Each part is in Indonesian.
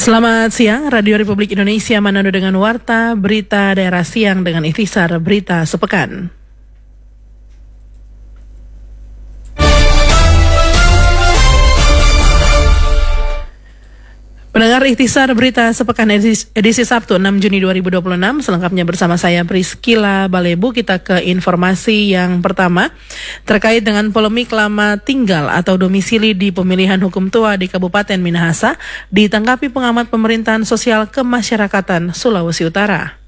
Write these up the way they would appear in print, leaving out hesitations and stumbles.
Selamat siang, Radio Republik Indonesia Manado dengan Warta Berita Daerah Siang dengan ikhtisar Berita Sepekan. Pendengar ikhtisar Berita Sepekan edisi Sabtu 6 Juni 2026, selengkapnya bersama saya Priscila Balebu. Kita ke informasi yang pertama terkait dengan polemik lama tinggal atau domisili di pemilihan hukum tua di Kabupaten Minahasa ditanggapi pengamat pemerintahan sosial kemasyarakatan Sulawesi Utara.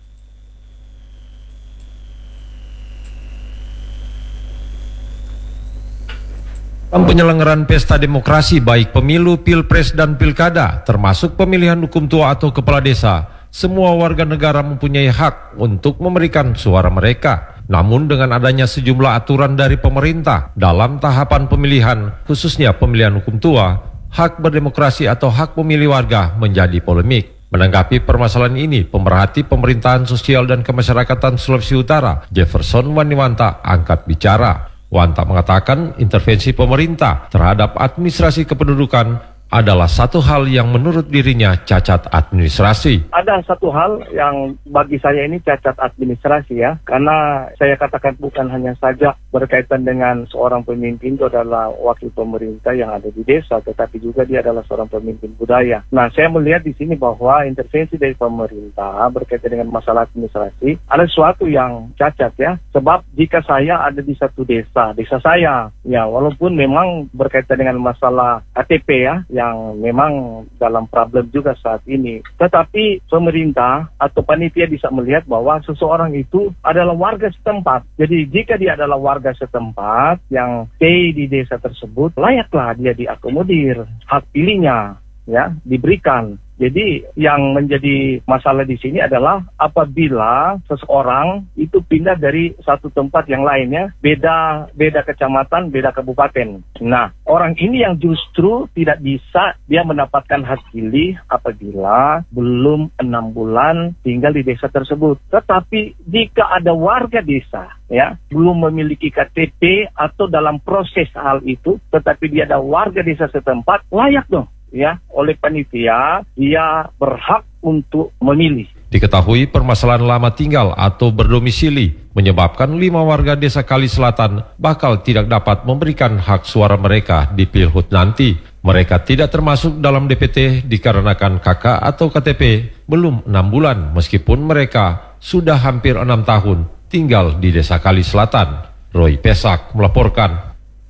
Penyelenggaraan pesta demokrasi baik pemilu, pilpres, dan pilkada, termasuk pemilihan hukum tua atau kepala desa, semua warga negara mempunyai hak untuk memberikan suara mereka. Namun dengan adanya sejumlah aturan dari pemerintah dalam tahapan pemilihan, khususnya pemilihan hukum tua, hak berdemokrasi atau hak memilih warga menjadi polemik. Menanggapi permasalahan ini, pemerhati pemerintahan sosial dan kemasyarakatan Sulawesi Utara, Jefferson Waniwanta, angkat bicara. Wanta mengatakan intervensi pemerintah terhadap administrasi kependudukan adalah satu hal yang menurut dirinya cacat administrasi. Ada satu hal yang bagi saya ini cacat administrasi ya, karena saya katakan bukan hanya saja berkaitan dengan seorang pemimpin itu adalah wakil pemerintah yang ada di desa, tetapi juga dia adalah seorang pemimpin budaya. Nah, saya melihat di sini bahwa intervensi dari pemerintah berkaitan dengan masalah administrasi ada sesuatu yang cacat ya, sebab jika saya ada di satu desa saya, ya walaupun memang berkaitan dengan masalah KTP ya, yang memang dalam problem juga saat ini. Tetapi pemerintah atau panitia bisa melihat bahwa seseorang itu adalah warga setempat. Jadi jika dia adalah warga setempat yang stay di desa tersebut, layaklah dia diakomodir, hak pilihnya ya diberikan. Jadi yang menjadi masalah di sini adalah apabila seseorang itu pindah dari satu tempat yang lainnya, beda kecamatan, beda kabupaten. Nah, orang ini yang justru tidak bisa dia mendapatkan hak pilih apabila belum 6 bulan tinggal di desa tersebut. Tetapi jika ada warga desa ya belum memiliki KTP atau dalam proses hal itu, tetapi dia ada warga desa setempat, layak dong ya oleh panitia dia berhak untuk memilih. Diketahui permasalahan lama tinggal atau berdomisili menyebabkan 5 warga desa Kali Selatan bakal tidak dapat memberikan hak suara mereka di pilhut nanti. Mereka tidak termasuk dalam DPT dikarenakan KK atau KTP belum 6 bulan meskipun mereka sudah hampir 6 tahun tinggal di desa Kali Selatan. Roy Pesak melaporkan.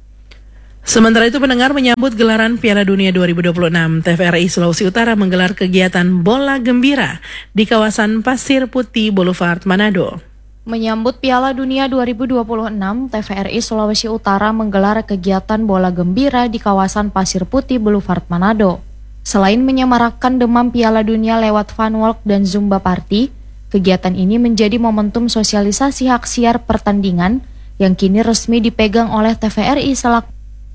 Sementara itu pendengar menyambut gelaran Piala Dunia 2026, TVRI Sulawesi Utara menggelar kegiatan bola gembira di kawasan Pasir Putih Boulevard Manado. Menyambut Piala Dunia 2026, TVRI Sulawesi Utara menggelar kegiatan bola gembira di kawasan Pasir Putih Boulevard Manado. Selain menyemarakkan demam Piala Dunia lewat funwalk dan zumba party, kegiatan ini menjadi momentum sosialisasi hak siar pertandingan yang kini resmi dipegang oleh TVRI selaku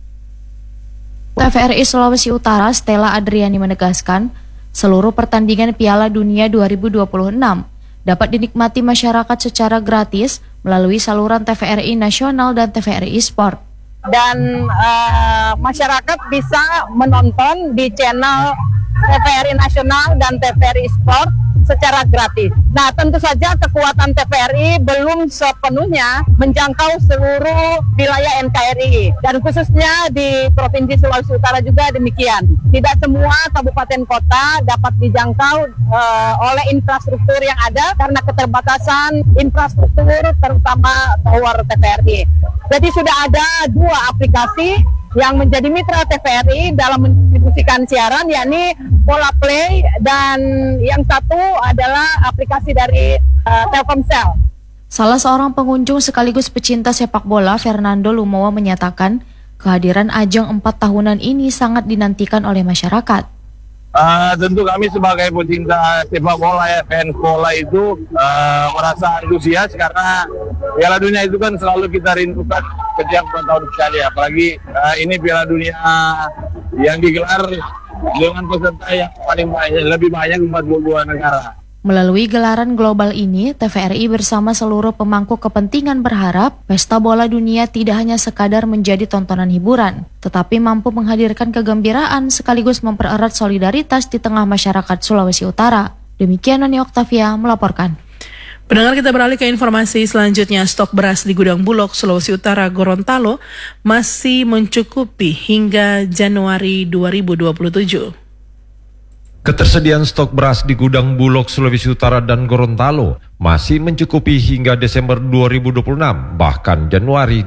TVRI Sulawesi Utara. Stella Adriani menegaskan, seluruh pertandingan Piala Dunia 2026 dapat dinikmati masyarakat secara gratis melalui saluran TVRI Nasional dan TVRI Sport. Dan masyarakat bisa menonton di channel TVRI Nasional dan TVRI Sport secara gratis. Nah, tentu saja kekuatan TVRI belum sepenuhnya menjangkau seluruh wilayah NKRI dan khususnya di Provinsi Sulawesi Utara juga demikian. Tidak semua kabupaten kota dapat dijangkau oleh infrastruktur yang ada karena keterbatasan infrastruktur terutama tower TVRI. Jadi sudah ada 2 aplikasi yang menjadi mitra TVRI dalam mendistribusikan siaran, yakni Bola Play dan yang satu adalah aplikasi dari Telkomsel. Salah seorang pengunjung sekaligus pecinta sepak bola, Fernando Lumowa, menyatakan kehadiran ajang 4 tahunan ini sangat dinantikan oleh masyarakat. Tentu kami sebagai pecinta sepak bola ya, fans bola itu merasa antusias karena Piala Dunia itu kan selalu kita rindukan setiap 4 tahun sekali, apalagi ini Piala Dunia yang digelar dengan peserta yang paling banyak, lebih banyak 42 negara. Melalui gelaran global ini, TVRI bersama seluruh pemangku kepentingan berharap Pesta Bola Dunia tidak hanya sekadar menjadi tontonan hiburan, tetapi mampu menghadirkan kegembiraan sekaligus mempererat solidaritas di tengah masyarakat Sulawesi Utara. Demikian Nani Oktavia melaporkan. Pendengar, kita beralih ke informasi selanjutnya. Stok beras di gudang Bulog, Sulawesi Utara, Gorontalo masih mencukupi hingga Januari 2027. Ketersediaan stok beras di gudang Bulog Sulawesi Utara dan Gorontalo masih mencukupi hingga Desember 2026, bahkan Januari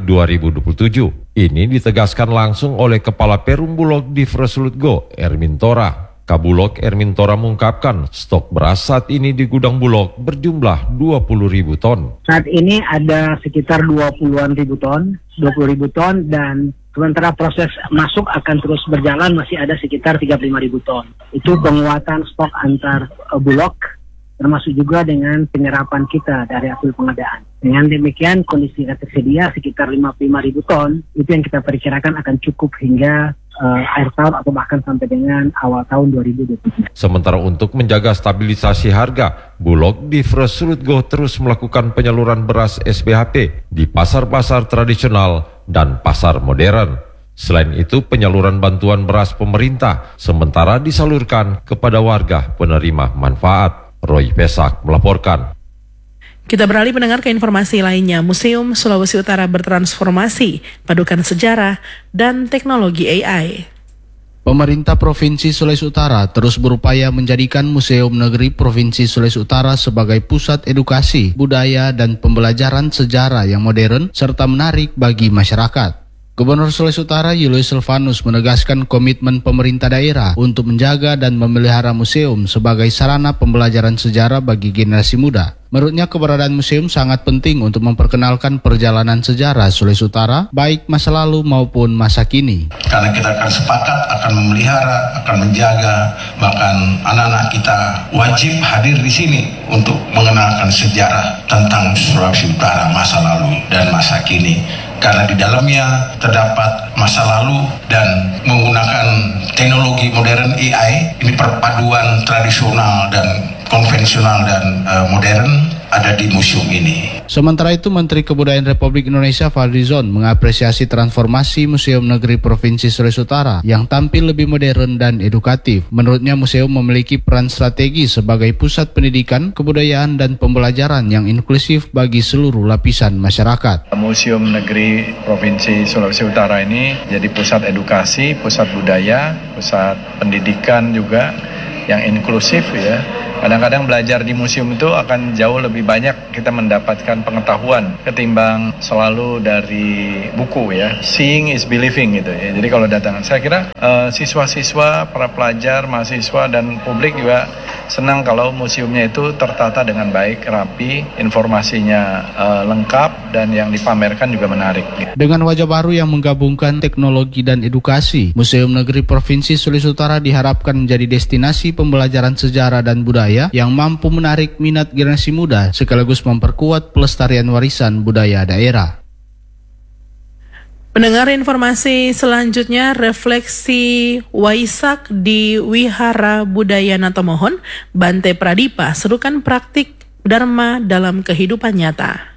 2027. Ini ditegaskan langsung oleh Kepala Perum Bulog di Fresulutgo, Ermin Tora. Kabulog Ermin Tora mengungkapkan stok beras saat ini di gudang Bulog berjumlah 20.000 ton. Saat ini ada sekitar 20-an ribu ton, 20.000 ton, dan sementara proses masuk akan terus berjalan masih ada sekitar 35.000 ton. Itu penguatan stok antar bulog, termasuk juga dengan penyerapan kita dari hasil pengadaan. Dengan demikian kondisi tersedia sekitar 55.000 ton, itu yang kita perkirakan akan cukup hingga akhir tahun atau bahkan sampai dengan awal tahun 2027. Sementara untuk menjaga stabilisasi harga, Bulog di Fresulutgo terus melakukan penyaluran beras SBHP di pasar-pasar tradisional dan pasar modern. Selain itu, penyaluran bantuan beras pemerintah sementara disalurkan kepada warga penerima manfaat. Roy Pesak melaporkan. Kita beralih pendengar ke informasi lainnya. Museum Sulawesi Utara bertransformasi, padukan sejarah dan teknologi AI. Pemerintah Provinsi Sulawesi Utara terus berupaya menjadikan Museum Negeri Provinsi Sulawesi Utara sebagai pusat edukasi, budaya, dan pembelajaran sejarah yang modern serta menarik bagi masyarakat. Gubernur Sulawesi Utara Julius Silvanus menegaskan komitmen pemerintah daerah untuk menjaga dan memelihara museum sebagai sarana pembelajaran sejarah bagi generasi muda. Menurutnya keberadaan museum sangat penting untuk memperkenalkan perjalanan sejarah Sulawesi Utara, baik masa lalu maupun masa kini. Karena kita akan sepakat akan memelihara, akan menjaga, bahkan anak-anak kita wajib hadir di sini untuk mengenalkan sejarah tentang Sulawesi Utara masa lalu dan masa kini. Karena di dalamnya terdapat masa lalu dan menggunakan teknologi modern AI, ini perpaduan tradisional dan konvensional dan modern ada di museum ini. Sementara itu, Menteri Kebudayaan Republik Indonesia Fadlizon mengapresiasi transformasi Museum Negeri Provinsi Sulawesi Utara yang tampil lebih modern dan edukatif. Menurutnya, museum memiliki peran strategi sebagai pusat pendidikan, kebudayaan, dan pembelajaran yang inklusif bagi seluruh lapisan masyarakat. Museum Negeri Provinsi Sulawesi Utara ini jadi pusat edukasi, pusat budaya, pusat pendidikan juga yang inklusif ya. Kadang-kadang belajar di museum itu akan jauh lebih banyak kita mendapatkan pengetahuan ketimbang selalu dari buku ya. Seeing is believing gitu ya. Jadi kalau datang, saya kira siswa-siswa, para pelajar, mahasiswa dan publik juga senang kalau museumnya itu tertata dengan baik, rapi, informasinya lengkap dan yang dipamerkan juga menarik. Dengan wajah baru yang menggabungkan teknologi dan edukasi, Museum Negeri Provinsi Sulawesi Utara diharapkan menjadi destinasi pembelajaran sejarah dan budaya yang mampu menarik minat generasi muda sekaligus memperkuat pelestarian warisan budaya daerah. Pendengar, informasi selanjutnya, refleksi Waisak di Wihara Budaya Natomohon, Bante Pradipa, serukan praktik Dharma dalam kehidupan nyata.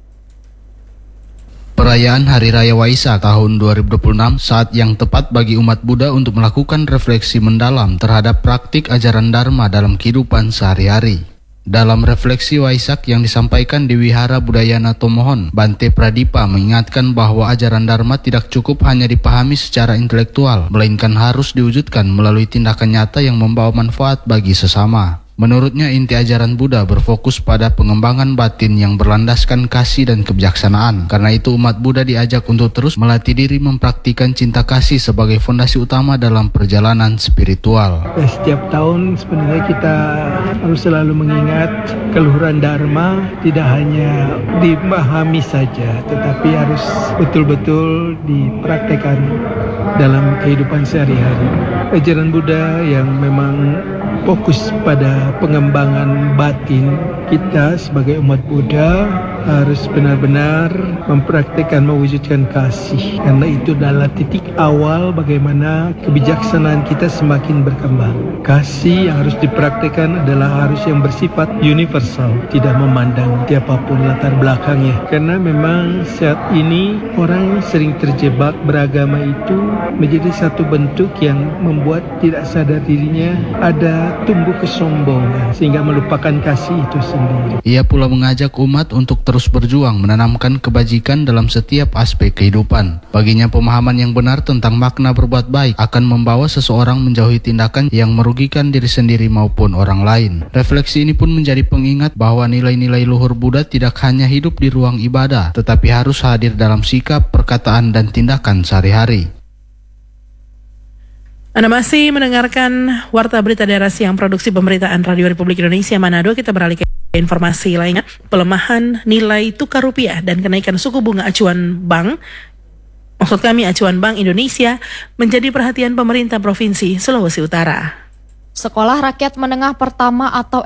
Perayaan Hari Raya Waisak tahun 2026 saat yang tepat bagi umat Buddha untuk melakukan refleksi mendalam terhadap praktik ajaran Dharma dalam kehidupan sehari-hari. Dalam refleksi Waisak yang disampaikan di Wihara Budaya Natomohon, Bante Pradipa mengingatkan bahwa ajaran Dharma tidak cukup hanya dipahami secara intelektual, melainkan harus diwujudkan melalui tindakan nyata yang membawa manfaat bagi sesama. Menurutnya, inti ajaran Buddha berfokus pada pengembangan batin yang berlandaskan kasih dan kebijaksanaan. Karena itu, umat Buddha diajak untuk terus melatih diri mempraktikkan cinta kasih sebagai fondasi utama dalam perjalanan spiritual. Setiap tahun sebenarnya kita harus selalu mengingat keluhuran Dharma tidak hanya dipahami saja, tetapi harus betul-betul dipraktekkan dalam kehidupan sehari-hari. Ajaran Buddha yang memang fokus pada pengembangan batin kita sebagai umat Buddha harus benar-benar mempraktikkan mewujudkan kasih, karena itu adalah titik awal bagaimana kebijaksanaan kita semakin berkembang. Kasih yang harus dipraktikkan adalah harus yang bersifat universal, tidak memandang siapapun latar belakangnya, karena memang saat ini orang sering terjebak beragama itu menjadi satu bentuk yang membuat tidak sadar dirinya ada tumbuh kesombongan sehingga melupakan kasih itu sendiri. Ia pula mengajak umat untuk terus berjuang menanamkan kebajikan dalam setiap aspek kehidupan. Baginya pemahaman yang benar tentang makna berbuat baik akan membawa seseorang menjauhi tindakan yang merugikan diri sendiri maupun orang lain. Refleksi ini pun menjadi pengingat bahwa nilai-nilai luhur Buddha tidak hanya hidup di ruang ibadah, tetapi harus hadir dalam sikap, perkataan, dan tindakan sehari-hari. Anda masih mendengarkan Warta Berita Daerah Siang Produksi Pemberitaan Radio Republik Indonesia Manado. Kita beralih ke informasi lainnya. Pelemahan nilai tukar rupiah dan kenaikan suku bunga acuan bank, acuan Bank Indonesia, menjadi perhatian pemerintah Provinsi Sulawesi Utara. Sekolah Rakyat Menengah Pertama atau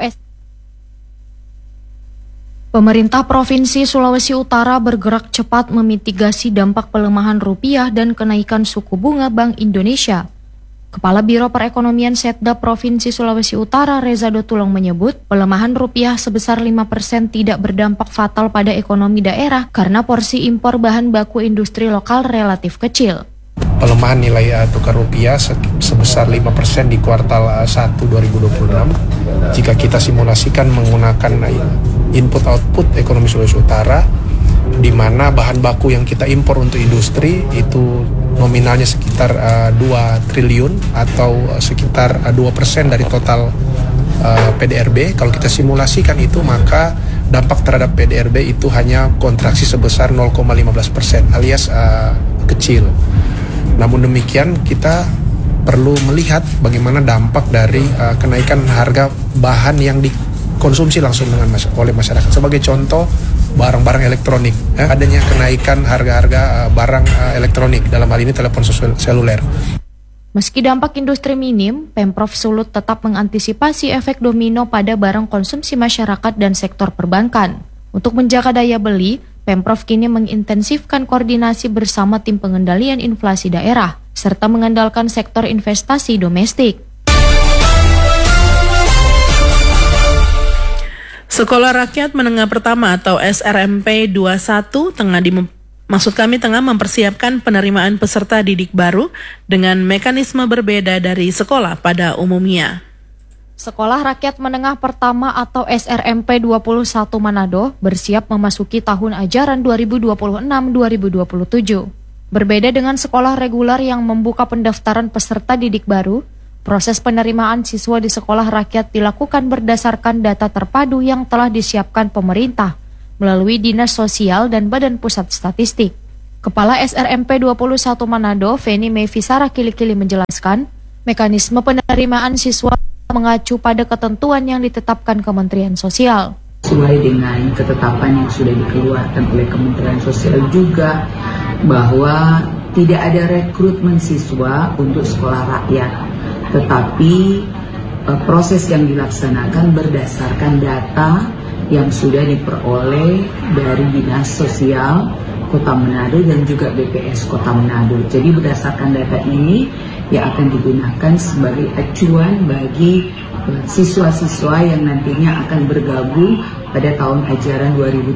Pemerintah Provinsi Sulawesi Utara bergerak cepat memitigasi dampak pelemahan rupiah dan kenaikan suku bunga Bank Indonesia. Kepala Biro Perekonomian Setda Provinsi Sulawesi Utara, Reza Dotulong, menyebut pelemahan rupiah sebesar 5% tidak berdampak fatal pada ekonomi daerah karena porsi impor bahan baku industri lokal relatif kecil. Pelemahan nilai tukar rupiah sebesar 5% di kuartal 1 2026 jika kita simulasikan menggunakan input-output ekonomi Sulawesi Utara, di mana bahan baku yang kita impor untuk industri itu nominalnya sekitar 2 triliun atau sekitar 2% dari total PDRB. Kalau kita simulasikan itu, maka dampak terhadap PDRB itu hanya kontraksi sebesar 0,15% alias kecil. Namun demikian, kita perlu melihat bagaimana dampak dari kenaikan harga bahan yang dikonsumsi langsung oleh masyarakat. Sebagai contoh, barang-barang elektronik, adanya kenaikan harga-harga barang elektronik, dalam hal ini telepon seluler. Meski dampak industri minim, Pemprov Sulut tetap mengantisipasi efek domino pada barang konsumsi masyarakat dan sektor perbankan. Untuk menjaga daya beli, Pemprov kini mengintensifkan koordinasi bersama tim pengendalian inflasi daerah, serta mengandalkan sektor investasi domestik. Sekolah Rakyat Menengah Pertama atau SRMP 21 tengah mempersiapkan penerimaan peserta didik baru dengan mekanisme berbeda dari sekolah pada umumnya. Sekolah Rakyat Menengah Pertama atau SRMP 21 Manado bersiap memasuki tahun ajaran 2026-2027. Berbeda dengan sekolah reguler yang membuka pendaftaran peserta didik baru, proses penerimaan siswa di sekolah rakyat dilakukan berdasarkan data terpadu yang telah disiapkan pemerintah melalui Dinas Sosial dan Badan Pusat Statistik. Kepala SRMP 21 Manado, Feni Mevisara Kili-Kili menjelaskan, mekanisme penerimaan siswa mengacu pada ketentuan yang ditetapkan Kementerian Sosial. Sesuai dengan ketetapan yang sudah dikeluarkan oleh Kementerian Sosial juga bahwa tidak ada rekrutmen siswa untuk sekolah rakyat, tetapi proses yang dilaksanakan berdasarkan data yang sudah diperoleh dari Dinas Sosial Kota Manado dan juga BPS Kota Manado. Jadi berdasarkan data ini yang akan digunakan sebagai acuan bagi siswa-siswa yang nantinya akan bergabung pada tahun ajaran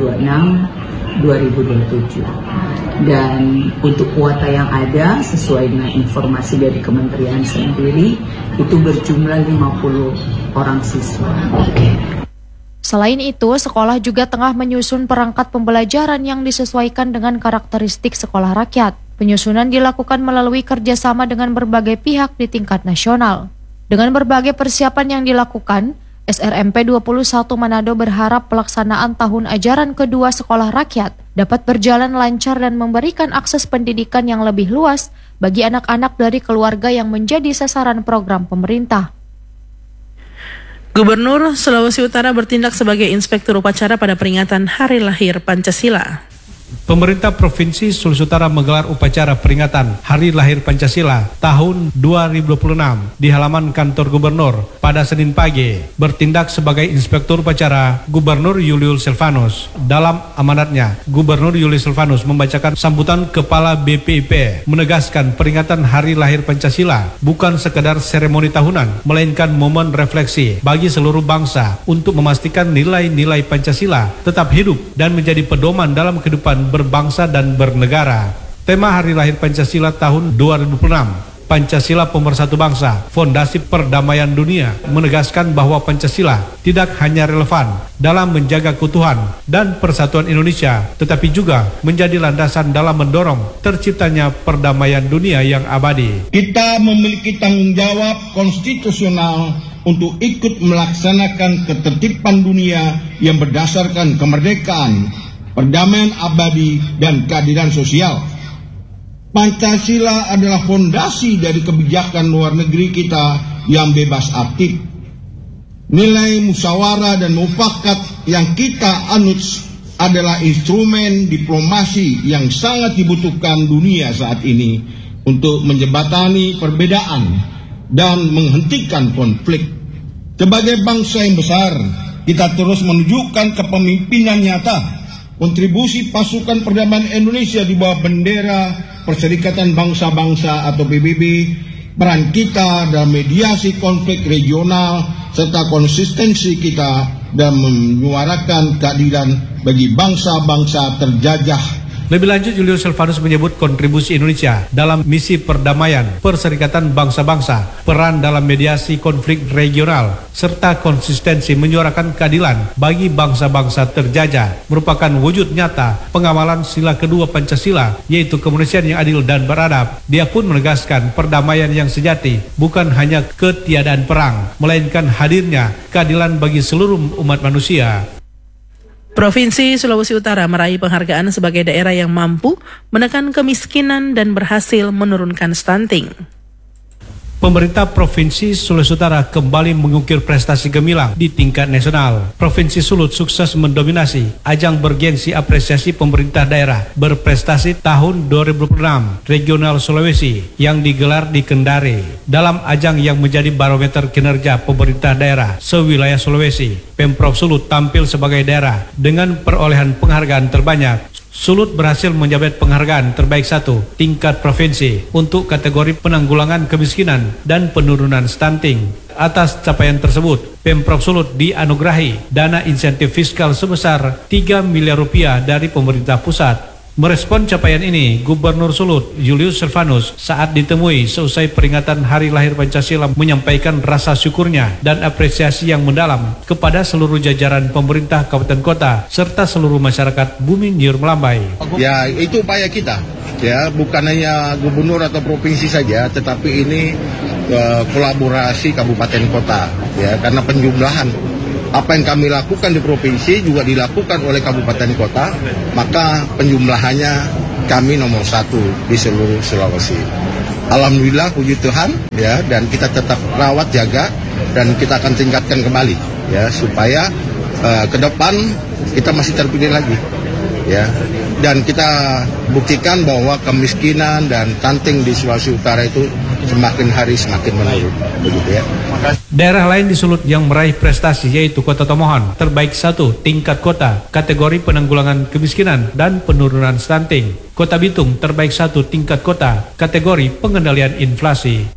2026-2027. Dan untuk kuota yang ada sesuai dengan informasi dari kementerian sendiri itu berjumlah 50 orang siswa. Selain itu, sekolah juga tengah menyusun perangkat pembelajaran yang disesuaikan dengan karakteristik sekolah rakyat. Penyusunan dilakukan melalui kerjasama dengan berbagai pihak di tingkat nasional. Dengan berbagai persiapan yang dilakukan, SRMP 21 Manado berharap pelaksanaan tahun ajaran kedua sekolah rakyat dapat berjalan lancar dan memberikan akses pendidikan yang lebih luas bagi anak-anak dari keluarga yang menjadi sasaran program pemerintah. Gubernur Sulawesi Utara bertindak sebagai inspektur upacara pada peringatan Hari Lahir Pancasila. Pemerintah Provinsi Sulawesi Utara menggelar upacara peringatan Hari Lahir Pancasila tahun 2026 di halaman kantor gubernur pada Senin pagi. Bertindak sebagai inspektur upacara, Gubernur Julius Silvanus. Dalam amanatnya, Gubernur Julius Silvanus membacakan sambutan Kepala BPIP, menegaskan peringatan Hari Lahir Pancasila bukan sekedar seremoni tahunan, melainkan momen refleksi bagi seluruh bangsa untuk memastikan nilai-nilai Pancasila tetap hidup dan menjadi pedoman dalam kehidupan berbangsa dan bernegara. Tema Hari Lahir Pancasila tahun 2026, Pancasila Pemersatu Bangsa, Fondasi Perdamaian Dunia, menegaskan bahwa Pancasila tidak hanya relevan dalam menjaga keutuhan dan persatuan Indonesia, tetapi juga menjadi landasan dalam mendorong terciptanya perdamaian dunia yang abadi. Kita memiliki tanggung jawab konstitusional untuk ikut melaksanakan ketertiban dunia yang berdasarkan kemerdekaan, perdamaian abadi, dan keadilan sosial. Pancasila adalah fondasi dari kebijakan luar negeri kita yang bebas aktif. Nilai musyawarah dan mufakat yang kita anut adalah instrumen diplomasi yang sangat dibutuhkan dunia saat ini untuk menjembatani perbedaan dan menghentikan konflik. Sebagai bangsa yang besar, kita terus menunjukkan kepemimpinan nyata. Kontribusi pasukan perdamaian Indonesia di bawah bendera Perserikatan Bangsa-Bangsa atau PBB, peran kita dalam mediasi konflik regional, serta konsistensi kita dalam menyuarakan keadilan bagi bangsa-bangsa terjajah. Lebih lanjut, Julius Silvanus menyebut kontribusi Indonesia dalam misi perdamaian Perserikatan Bangsa-Bangsa, peran dalam mediasi konflik regional, serta konsistensi menyuarakan keadilan bagi bangsa-bangsa terjajah merupakan wujud nyata pengamalan sila kedua Pancasila, yaitu kemanusiaan yang adil dan beradab. Dia pun menegaskan perdamaian yang sejati bukan hanya ketiadaan perang, melainkan hadirnya keadilan bagi seluruh umat manusia. Provinsi Sulawesi Utara meraih penghargaan sebagai daerah yang mampu menekan kemiskinan dan berhasil menurunkan stunting. Pemerintah Provinsi Sulawesi Utara kembali mengukir prestasi gemilang di tingkat nasional. Provinsi Sulut sukses mendominasi ajang bergengsi apresiasi pemerintah daerah berprestasi tahun 2006 Regional Sulawesi yang digelar di Kendari. Dalam ajang yang menjadi barometer kinerja pemerintah daerah sewilayah Sulawesi, Pemprov Sulut tampil sebagai daerah dengan perolehan penghargaan terbanyak. Sulut berhasil menjabat penghargaan terbaik 1 tingkat provinsi untuk kategori penanggulangan kemiskinan dan penurunan stunting. Atas capaian tersebut, Pemprov Sulut dianugerahi dana insentif fiskal sebesar 3 miliar rupiah dari pemerintah pusat. Merespon capaian ini, Gubernur Sulut Julius Silvanus saat ditemui seusai peringatan Hari Lahir Pancasila menyampaikan rasa syukurnya dan apresiasi yang mendalam kepada seluruh jajaran pemerintah kabupaten kota serta seluruh masyarakat Bumi Nyur Melambai. Ya, itu upaya kita. Ya, bukan hanya gubernur atau provinsi saja, tetapi ini kolaborasi kabupaten kota. Ya, karena penjumlahan apa yang kami lakukan di provinsi juga dilakukan oleh kabupaten kota, maka penjumlahannya kami nomor 1 di seluruh Sulawesi. Alhamdulillah, puji Tuhan, ya, dan kita tetap rawat jaga dan kita akan tingkatkan kembali, ya, supaya ke depan kita masih terpilih lagi, ya, dan kita buktikan bahwa kemiskinan dan stunting di Sulawesi Utara itu semakin hari semakin menurun, begitu ya. Daerah lain di Sulut yang meraih prestasi yaitu Kota Tomohon, terbaik 1 tingkat kota, kategori penanggulangan kemiskinan dan penurunan stunting. Kota Bitung, terbaik 1 tingkat kota, kategori pengendalian inflasi.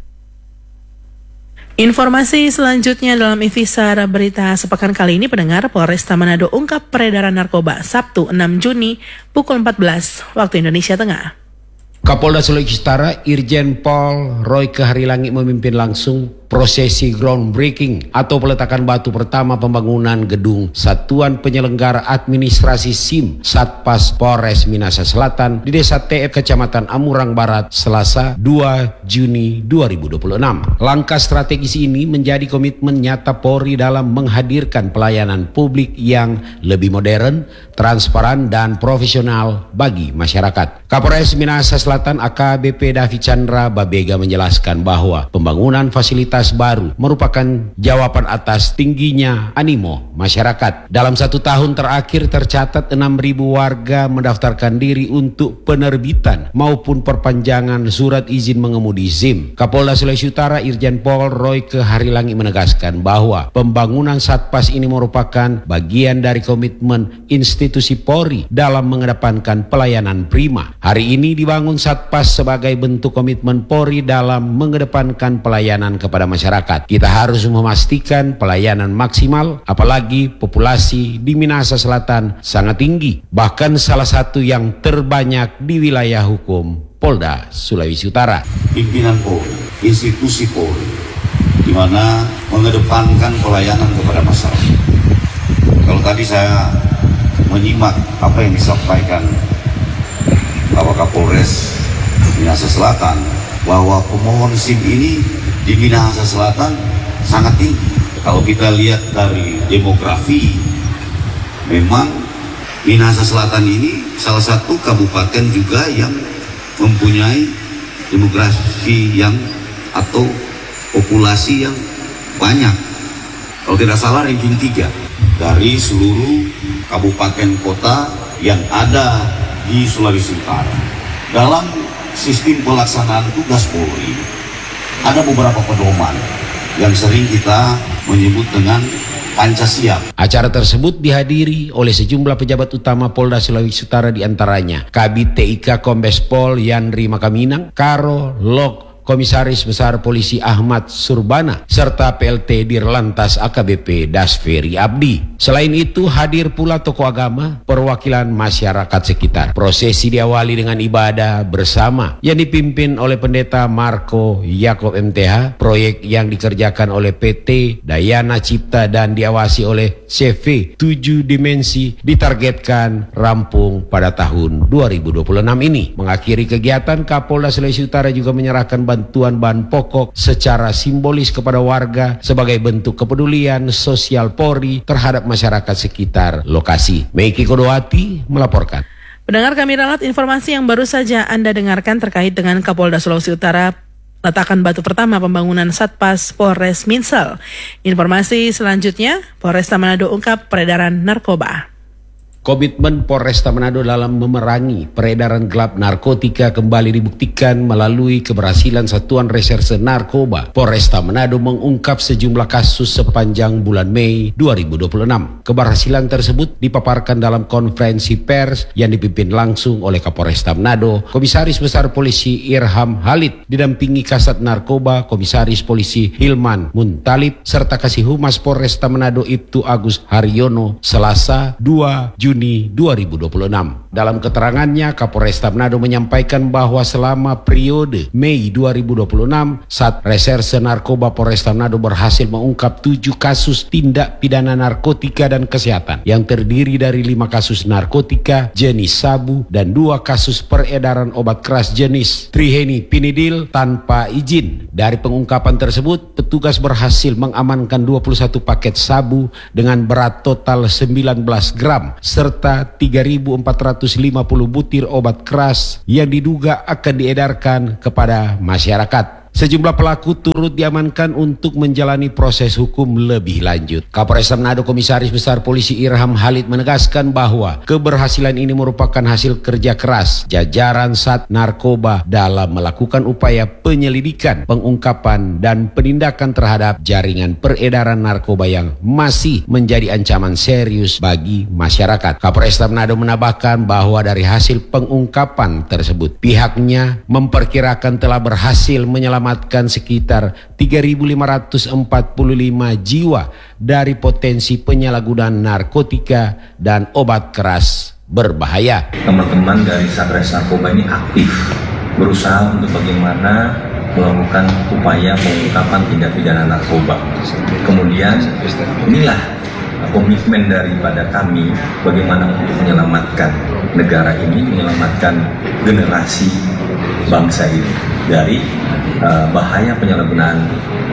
Informasi selanjutnya dalam Intisar Berita Sepekan kali ini, pendengar, Polresta Manado ungkap peredaran narkoba Sabtu 6 Juni pukul 14 waktu Indonesia Tengah. Kapolda Sulawesi Utara Irjen Pol Roy Keharilangi memimpin langsung prosesi groundbreaking atau peletakan batu pertama pembangunan gedung Satuan Penyelenggara Administrasi SIM Satpas Polres Minahasa Selatan di Desa TF Kecamatan Amurang Barat Selasa 2 Juni 2026. Langkah strategis ini menjadi komitmen nyata Polri dalam menghadirkan pelayanan publik yang lebih modern, transparan dan profesional bagi masyarakat. Kapolres Minahasa Selatan AKBP David Chandra Babega menjelaskan bahwa pembangunan fasilitas baru merupakan jawaban atas tingginya animo masyarakat. Dalam 1 tahun terakhir tercatat 6.000 warga mendaftarkan diri untuk penerbitan maupun perpanjangan surat izin mengemudi SIM. Kapolda Sulawesi Utara Irjen Pol Royke Harilangi menegaskan bahwa pembangunan Satpas ini merupakan bagian dari komitmen institusi Polri dalam mengedepankan pelayanan prima. Hari ini dibangun Satpas sebagai bentuk komitmen Polri dalam mengedepankan pelayanan kepada masyarakat. Kita harus memastikan pelayanan maksimal, apalagi populasi di Minahasa Selatan sangat tinggi, bahkan salah satu yang terbanyak di wilayah hukum Polda Sulawesi Utara. Pimpinan Polri, institusi Polri, di mana mengedepankan pelayanan kepada masyarakat. Kalau tadi saya menyimak apa yang disampaikan Bapak Kapolres Minahasa Selatan, bahwa pemohon SIM ini di Minahasa Selatan sangat tinggi. Kalau kita lihat dari demografi, memang Minahasa Selatan ini salah satu kabupaten juga yang mempunyai demografi yang atau populasi yang banyak. Kalau tidak salah ranking 3 dari seluruh kabupaten kota yang ada di Sulawesi Utara. Dalam sistem pelaksanaan tugas Polri ada beberapa pedoman yang sering kita menyebut dengan Pancasiap. Acara tersebut dihadiri oleh sejumlah pejabat utama Polda Sulawesi Utara, diantaranya Kabid TIK Kombes Pol Yandri Makaminang, Karo Lok Komisaris Besar Polisi Ahmad Surbana, serta PLT Dirlantas AKBP Dasferi Abdi. Selain itu hadir pula tokoh agama, perwakilan masyarakat sekitar. Prosesi diawali dengan ibadah bersama yang dipimpin oleh Pendeta Marco Yakob MTH, proyek yang dikerjakan oleh PT Dayana Cipta dan diawasi oleh CV 7 Dimensi ditargetkan rampung pada tahun 2026 ini. Mengakhiri kegiatan, Kapolda Sulawesi Utara juga menyerahkan bantuan bahan pokok secara simbolis kepada warga sebagai bentuk kepedulian sosial Polri terhadap masyarakat sekitar lokasi. Meiki Kodowati melaporkan. Pendengar, kami ralat informasi yang baru saja Anda dengarkan terkait dengan Kapolda Sulawesi Utara letakan batu pertama pembangunan Satpas Polres Minsel. Informasi selanjutnya, Polresta Manado ungkap peredaran narkoba. Komitmen Polresta Manado dalam memerangi peredaran gelap narkotika kembali dibuktikan melalui keberhasilan Satuan Reserse Narkoba. Polresta Manado mengungkap sejumlah kasus sepanjang bulan Mei 2026. Keberhasilan tersebut dipaparkan dalam konferensi pers yang dipimpin langsung oleh Kapolresta Manado, Komisaris Besar Polisi Irham Halid, didampingi Kasat Narkoba Komisaris Polisi Hilman Muntalib, serta Kasih Humas Polresta Manado Ibtu Agus Haryono, Selasa 2 Juni 2026. Dalam keterangannya, Kapolresta Manado menyampaikan bahwa selama periode Mei 2026, Sat Reserse Narkoba Polresta Manado berhasil mengungkap 7 kasus tindak pidana narkotika dan kesehatan yang terdiri dari 5 kasus narkotika jenis sabu dan 2 kasus peredaran obat keras jenis trihenipinidil tanpa izin. Dari pengungkapan tersebut, petugas berhasil mengamankan 21 paket sabu dengan berat total 19 gram serta 3.450 butir obat keras yang diduga akan diedarkan kepada masyarakat. Sejumlah pelaku turut diamankan untuk menjalani proses hukum lebih lanjut. Kapolresta Manado Komisaris Besar Polisi Irham Halid menegaskan bahwa keberhasilan ini merupakan hasil kerja keras jajaran Sat Narkoba dalam melakukan upaya penyelidikan, pengungkapan, dan penindakan terhadap jaringan peredaran narkoba yang masih menjadi ancaman serius bagi masyarakat. Kapolresta Manado menambahkan bahwa dari hasil pengungkapan tersebut, pihaknya memperkirakan telah berhasil menyelamatkan sekitar 3.545 jiwa dari potensi penyalahgunaan narkotika dan obat keras berbahaya. Teman-teman dari Satres Narkoba ini aktif berusaha untuk bagaimana melakukan upaya pengungkapan tindak pidana narkoba. Kemudian inilah komitmen daripada kami bagaimana untuk menyelamatkan negara ini, menyelamatkan generasi bangsa ini dari bahaya penyalahgunaan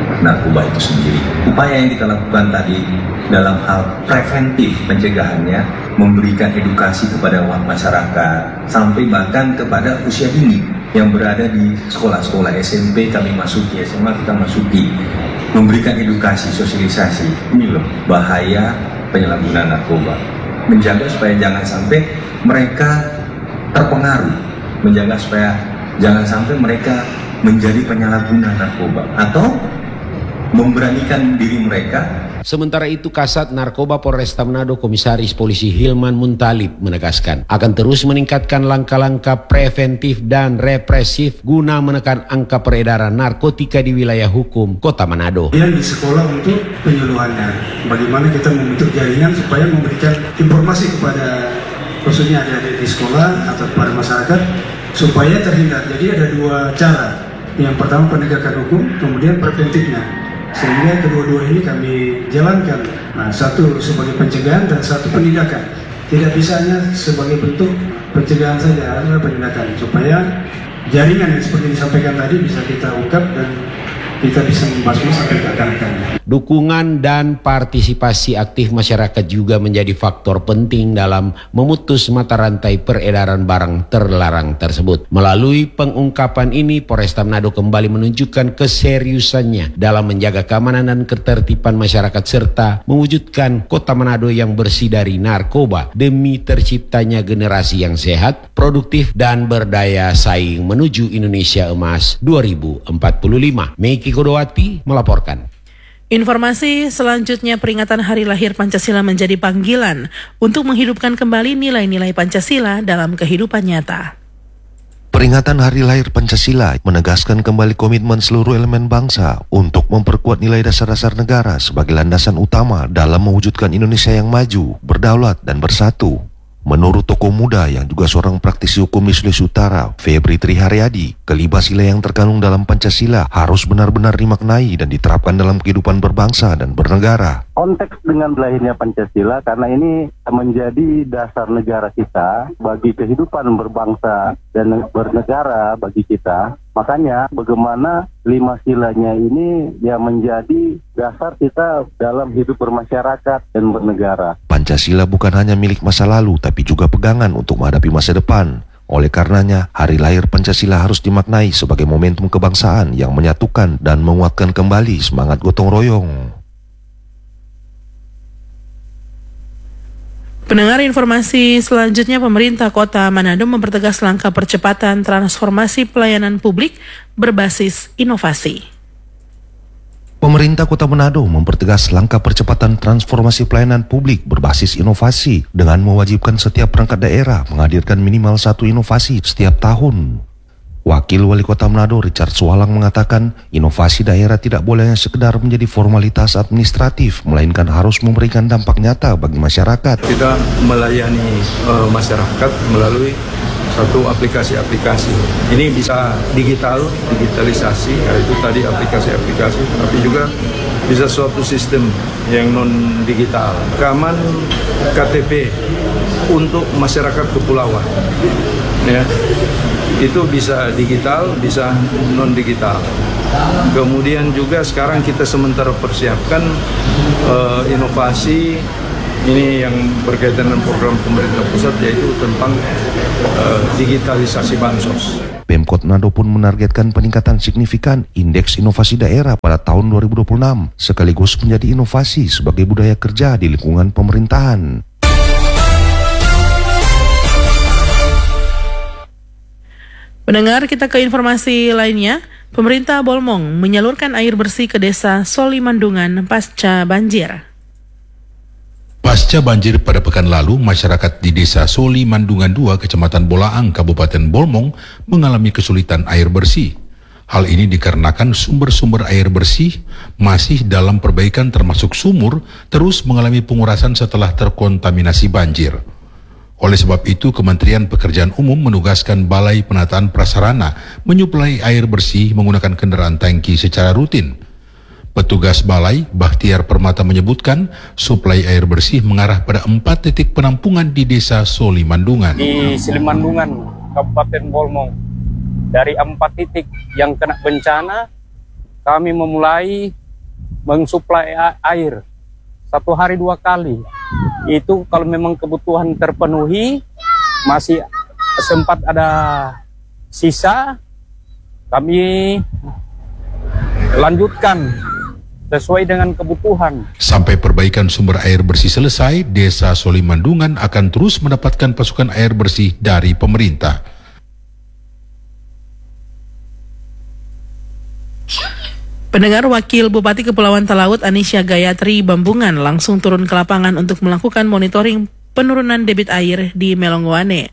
narkoba itu sendiri. Upaya yang kita lakukan tadi dalam hal preventif pencegahannya, memberikan edukasi kepada masyarakat, sampai bahkan kepada usia dini yang berada di sekolah-sekolah SMP kami masuki, SMA kita masuki, memberikan edukasi, sosialisasi. Ini loh bahaya penyalahgunaan narkoba. Menjaga supaya jangan sampai mereka terpengaruh, menjaga supaya jangan sampai mereka menjadi penyalahguna narkoba atau memberanikan diri mereka. Sementara itu Kasat Narkoba Polresta Manado Komisaris Polisi Hilman Muntalib menegaskan akan terus meningkatkan langkah-langkah preventif dan represif guna menekan angka peredaran narkotika di wilayah hukum Kota Manado. Yang di sekolah untuk penyuluhannya, bagaimana kita membentuk jaringan supaya memberikan informasi kepada khususnya adik-adik di sekolah atau kepada masyarakat supaya terhindar. Jadi ada dua cara. Yang pertama penegakan hukum, kemudian preventifnya. Sehingga kedua-dua ini kami jalankan. Nah, satu sebagai pencegahan dan satu penindakan. Tidak bisa hanya sebagai bentuk pencegahan saja, adalah penindakan. Supaya jaringan yang seperti disampaikan tadi bisa kita ungkap dan kita bisa membasmi sampai ke akar-akarnya. Dukungan dan partisipasi aktif masyarakat juga menjadi faktor penting dalam memutus mata rantai peredaran barang terlarang tersebut. Melalui pengungkapan ini, Polresta Manado kembali menunjukkan keseriusannya dalam menjaga keamanan dan ketertiban masyarakat serta mewujudkan Kota Manado yang bersih dari narkoba demi terciptanya generasi yang sehat, produktif, dan berdaya saing menuju Indonesia Emas 2045. Meiki Kodowati melaporkan. Informasi selanjutnya, peringatan Hari Lahir Pancasila menjadi panggilan untuk menghidupkan kembali nilai-nilai Pancasila dalam kehidupan nyata. Peringatan Hari Lahir Pancasila menegaskan kembali komitmen seluruh elemen bangsa untuk memperkuat nilai dasar-dasar negara sebagai landasan utama dalam mewujudkan Indonesia yang maju, berdaulat, dan bersatu. Menurut tokoh muda yang juga seorang praktisi hukum di Sulawesi Utara, Febri Triharyadi, kelima sila yang terkandung dalam Pancasila harus benar-benar dimaknai dan diterapkan dalam kehidupan berbangsa dan bernegara. Konteks dengan lahirnya Pancasila karena ini menjadi dasar negara kita bagi kehidupan berbangsa dan bernegara bagi kita. Makanya bagaimana lima silanya ini yang menjadi dasar kita dalam hidup bermasyarakat dan bernegara. Pancasila bukan hanya milik masa lalu tapi juga pegangan untuk menghadapi masa depan. Oleh karenanya, Hari Lahir Pancasila harus dimaknai sebagai momentum kebangsaan yang menyatukan dan menguatkan kembali semangat gotong royong. Pendengar, informasi selanjutnya, pemerintah Kota Manado mempertegas langkah percepatan transformasi pelayanan publik berbasis inovasi. Pemerintah Kota Manado mempertegas langkah percepatan transformasi pelayanan publik berbasis inovasi dengan mewajibkan setiap perangkat daerah menghadirkan minimal satu inovasi setiap tahun. Wakil Wali Kota Manado Richard Sualang mengatakan inovasi daerah tidak boleh hanya sekedar menjadi formalitas administratif, melainkan harus memberikan dampak nyata bagi masyarakat. Kita melayani masyarakat melalui satu aplikasi-aplikasi. Ini bisa digitalisasi, yaitu tadi aplikasi-aplikasi, tapi juga bisa suatu sistem yang non-digital. Rekaman KTP untuk masyarakat kepulauan. Ya. Itu bisa digital, bisa non-digital. Kemudian juga sekarang kita sementara persiapkan inovasi ini yang berkaitan dengan program pemerintah pusat, yaitu tentang digitalisasi bansos. Pemkot Manado pun menargetkan peningkatan signifikan indeks inovasi daerah pada tahun 2026, sekaligus menjadi inovasi sebagai budaya kerja di lingkungan pemerintahan. Pendengar, kita ke informasi lainnya. Pemerintah Bolmong menyalurkan air bersih ke desa Solimandungan pasca banjir. Pasca banjir pada pekan lalu, masyarakat di desa Solimandungan 2, Kecamatan Bolaang, Kabupaten Bolmong mengalami kesulitan air bersih. Hal ini dikarenakan sumber-sumber air bersih masih dalam perbaikan, termasuk sumur terus mengalami pengurasan setelah terkontaminasi banjir. Oleh sebab itu, Kementerian Pekerjaan Umum menugaskan Balai Penataan Prasarana menyuplai air bersih menggunakan kendaraan tangki secara rutin. Petugas Balai, Bakhtiar Permata, menyebutkan suplai air bersih mengarah pada 4 titik penampungan di desa Solimandungan. Di Solimandungan, Kabupaten Bolmong, dari 4 titik yang kena bencana, kami memulai mensuplai air 1 hari 2 kali. Itu kalau memang kebutuhan terpenuhi, masih sempat ada sisa, kami lanjutkan sesuai dengan kebutuhan. Sampai perbaikan sumber air bersih selesai, Desa Solimandungan akan terus mendapatkan pasokan air bersih dari pemerintah. Pendengar, Wakil Bupati Kepulauan Talaut Anisya Gayatri Bambungan langsung turun ke lapangan untuk melakukan monitoring penurunan debit air di Melongoane.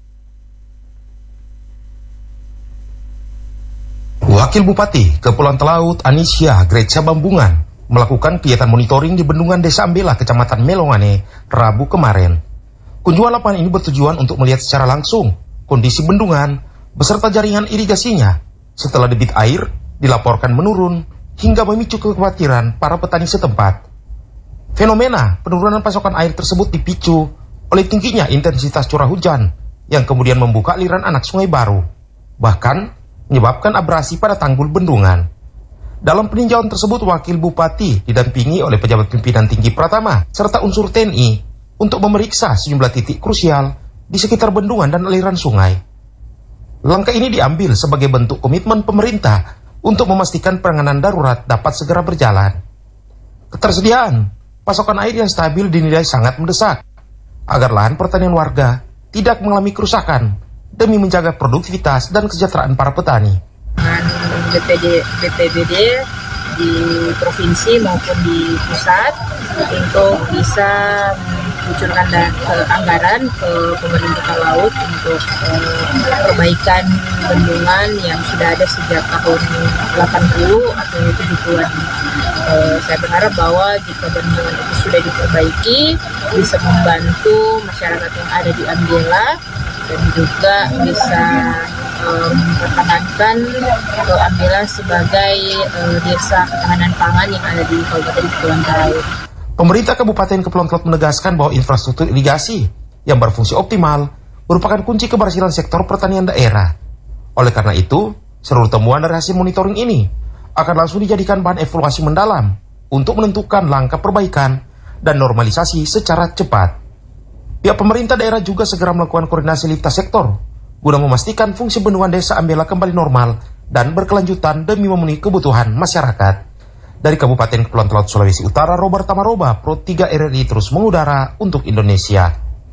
Wakil Bupati Kepulauan Talaut Anisya Gayatri Bambungan melakukan kegiatan monitoring di Bendungan Desa Ambela, Kecamatan Melongoane, Rabu kemarin. Kunjungan lapangan ini bertujuan untuk melihat secara langsung kondisi bendungan beserta jaringan irigasinya setelah debit air dilaporkan menurun hingga memicu kekhawatiran para petani setempat. Fenomena penurunan pasokan air tersebut dipicu oleh tingginya intensitas curah hujan yang kemudian membuka aliran anak sungai baru, bahkan menyebabkan abrasi pada tanggul bendungan. Dalam peninjauan tersebut, Wakil Bupati didampingi oleh pejabat pimpinan tinggi Pratama serta unsur TNI untuk memeriksa sejumlah titik krusial di sekitar bendungan dan aliran sungai. Langkah ini diambil sebagai bentuk komitmen pemerintah untuk memastikan penanganan darurat dapat segera berjalan. Ketersediaan pasokan air yang stabil dinilai sangat mendesak agar lahan pertanian warga tidak mengalami kerusakan demi menjaga produktivitas dan kesejahteraan para petani. BPBD di provinsi maupun di pusat untuk bisa mengucurkan anggaran ke pemerintah Talaut untuk perbaikan bendungan yang sudah ada sejak tahun 80 atau 70-an. Saya berharap bahwa jika bendungan itu sudah diperbaiki, bisa membantu masyarakat yang ada di Ambela dan juga bisa mempertahankan Ambela sebagai desa ketahanan pangan yang ada di Kabupaten Kepulauan Talaut. Pemerintah Kabupaten Kepulauan Talaut menegaskan bahwa infrastruktur irigasi yang berfungsi optimal merupakan kunci keberhasilan sektor pertanian daerah. Oleh karena itu, seluruh temuan dari hasil monitoring ini akan langsung dijadikan bahan evaluasi mendalam untuk menentukan langkah perbaikan dan normalisasi secara cepat. Pihak pemerintah daerah juga segera melakukan koordinasi lintas sektor guna memastikan fungsi bendungan Desa Ambela kembali normal dan berkelanjutan demi memenuhi kebutuhan masyarakat. Dari Kabupaten Kepulauan Talaut, Sulawesi Utara, Robert Tamaroba, Pro 3 RRI terus mengudara untuk Indonesia.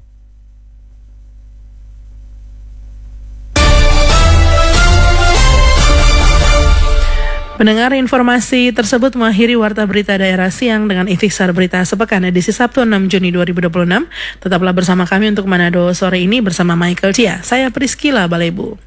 Pendengar, informasi tersebut mengakhiri Warta Berita Daerah Siang dengan Ikhtisar Berita Sepekan edisi Sabtu 6 Juni 2026. Tetaplah bersama kami untuk Manado sore ini bersama Michael Cia. Saya Priscila Balebu.